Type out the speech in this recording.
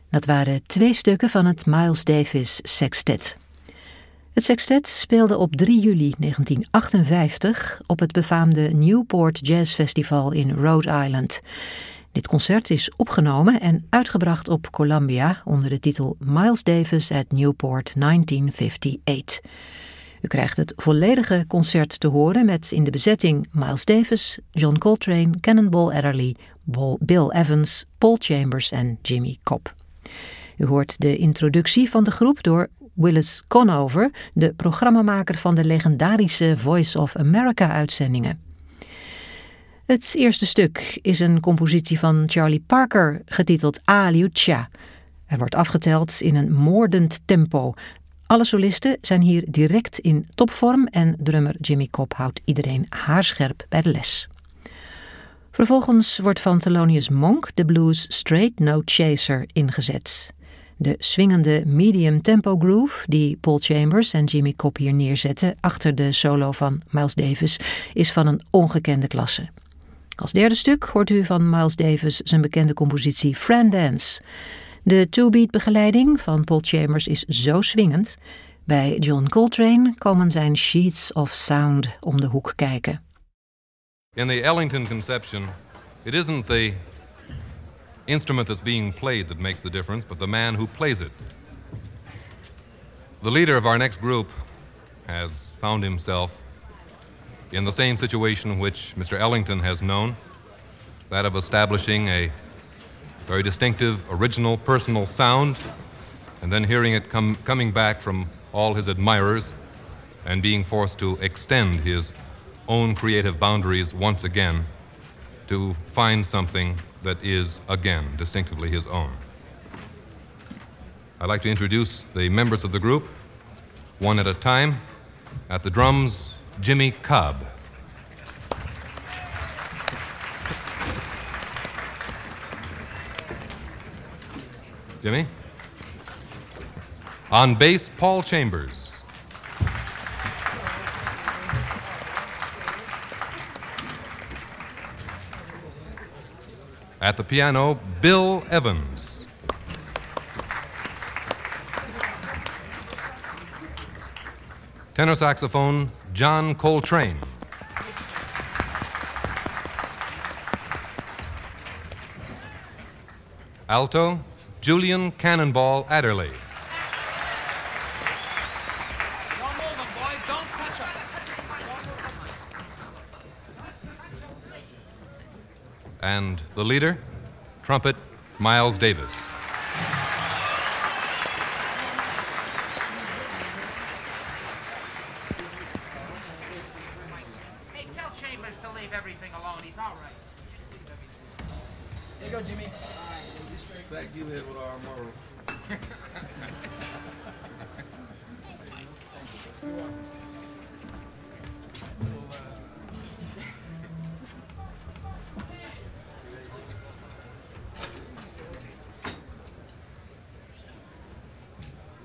Dat waren 2 stukken van het Miles Davis Sextet. Het sextet speelde op 3 juli 1958 op het befaamde Newport Jazz Festival in Rhode Island. Dit concert is opgenomen en uitgebracht op Columbia onder de titel Miles Davis at Newport 1958. U krijgt het volledige concert te horen met in de bezetting Miles Davis, John Coltrane, Cannonball Adderley, Bill Evans, Paul Chambers en Jimmy Cobb. U hoort de introductie van de groep door Willis Conover, de programmamaker van de legendarische Voice of America-uitzendingen. Het eerste stuk is een compositie van Charlie Parker, getiteld A Lucia. Er wordt afgeteld in een moordend tempo. Alle solisten zijn hier direct in topvorm en drummer Jimmy Cobb houdt iedereen haarscherp bij de les. Vervolgens wordt van Thelonious Monk de blues Straight No Chaser ingezet. De swingende medium tempo groove die Paul Chambers en Jimmy Cobb hier neerzetten achter de solo van Miles Davis is van een ongekende klasse. Als derde stuk hoort u van Miles Davis zijn bekende compositie Friend Dance. De two-beat begeleiding van Paul Chambers is zo swingend. Bij John Coltrane komen zijn Sheets of Sound om de hoek kijken. In the Ellington conception, it isn't the instrument that's being played that makes the difference, but the man who plays it. The leader of our next group has found himself in the same situation which Mr. Ellington has known, that of establishing a very distinctive, original, personal sound, and then hearing it coming back from all his admirers and being forced to extend his own creative boundaries once again to find something that is, again, distinctively his own. I'd like to introduce the members of the group, one at a time. At the drums, Jimmy Cobb. Jimmy? On bass, Paul Chambers. At the piano, Bill Evans. Tenor saxophone, John Coltrane. Alto, Julian Cannonball Adderley. Don't move them, boys. Don't touch them. And the leader, trumpet, Miles Davis. Hey, tell Chambers to leave everything alone. He's all right. Just leave everything. Here you go, Jimmy. Back you here with our moral.